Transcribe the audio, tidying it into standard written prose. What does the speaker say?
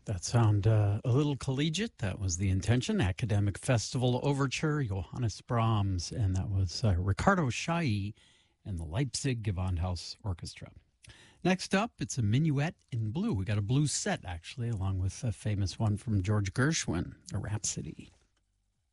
That sound a little collegiate. That was the intention. Academic Festival Overture, Johannes Brahms, and that was Ricardo Chailly and the Leipzig Gewandhaus Orchestra. Next up, it's a minuet in blue. We got a blue set, actually, along with a famous one from George Gershwin, a Rhapsody.